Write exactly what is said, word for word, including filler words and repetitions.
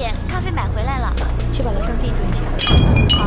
姐，咖啡买回来了。 去把楼上地蹲一下。 嗯，好。